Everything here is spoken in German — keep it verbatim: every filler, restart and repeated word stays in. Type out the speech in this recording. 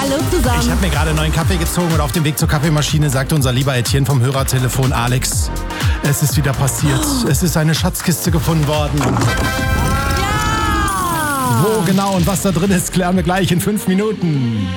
Hallo zusammen. Ich habe mir gerade einen neuen Kaffee gezogen und auf dem Weg zur Kaffeemaschine sagte unser lieber Etienne vom Hörertelefon: Alex, es ist wieder passiert. Oh. Es ist eine Schatzkiste gefunden worden. Ja! Wo genau und was da drin ist, klären wir gleich in fünf Minuten.